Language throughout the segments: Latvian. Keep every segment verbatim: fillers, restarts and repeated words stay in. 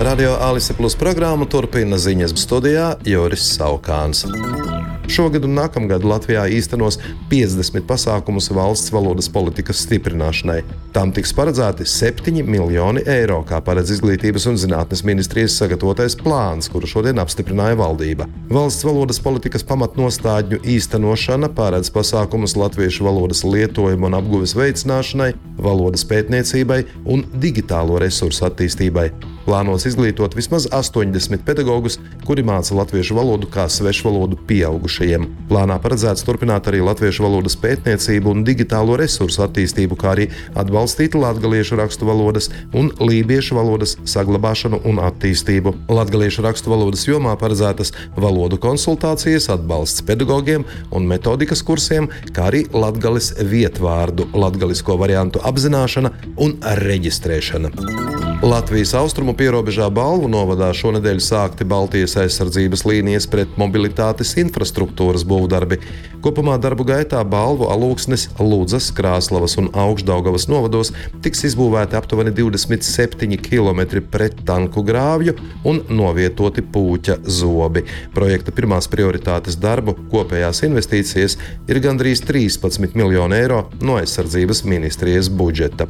Radio Alise Plus programmu turpina ziņas studijā Juris Saukāns. Šogad un nākamgad Latvijā īstenos piecdesmit pasākumus valsts valodas politikas stiprināšanai. Tam tiks paredzēti septiņi miljoni eiro, kā paredz Izglītības un zinātnes ministrijas sagatavotais plāns, kuru šodien apstiprināja valdība. Valsts valodas politikas pamatnostādņu īstenošana paredz pasākumus latviešu valodas lietojumu un apguves veicināšanai, valodas pētniecībai un digitālo resursu attīstībai. Plānots izglītot vismaz astoņdesmit pedagogus, kuri māca latviešu valodu kā svešvalodu pieaugušajiem. Plānā paredzēts turpināt arī latviešu valodas pētniecību un digitālo resursu attīstību, kā arī atbalstīt latgaliešu rakstu valodas un lībiešu valodas saglabāšanu un attīstību. Latgaliešu rakstu valodas jomā paredzētas valodu konsultācijas, atbalsts pedagogiem un metodikas kursiem, kā arī latgales vietvārdu, latgalisko variantu apzināšana un reģistrēšana. Latvijas austrumu pierobežā Balvu novadā šonedēļ sākti Baltijas aizsardzības līnijas pret mobilitātes infrastruktūras būvdarbi. Kopumā darbu gaitā Balvu, Alūksnes, Ludzas, Krāslavas un Augšdaugavas novados tiks izbūvēti aptuveni divdesmit septiņi kilometri prettanku grāvju un novietoti pūķa zobi. Projekta pirmās prioritātes darbu kopējās investīcijas ir gandrīz trīspadsmit miljoni eiro no aizsardzības ministrijas budžeta.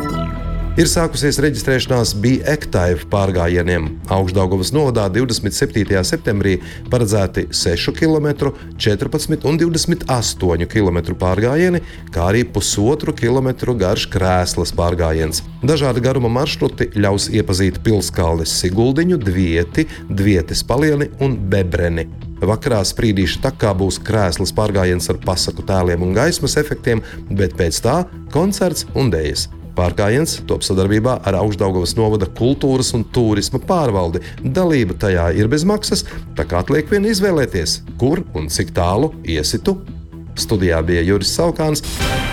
Ir sākusies reģistrēšanās Be-Active pārgājieniem. Augšdaugavas novadā divdesmit septītajā septembrī paredzēti sešu kilometru, četrpadsmit un divdesmit astoņu kilometru pārgājieni, kā arī pusotru kilometru garš Krēslas pārgājiens. Dažāda garuma maršruti ļaus iepazīt Pilskalnes Siguldiņu, Dvieti, Dvietes Palieni un Bebreni. Vakarā sprīdīša takā būs Krēslas pārgājiens ar pasaku tēliem un gaismas efektiem, bet pēc tā koncerts un dejas. Pārgājiens top sadarbībā ar Augšdaugavas novada kultūras un tūrisma pārvaldi. Dalība tajā ir bez maksas, tā kā atliek vien izvēlēties, kur un cik tālu iesi tu. Studijā bija Juris Saukāns.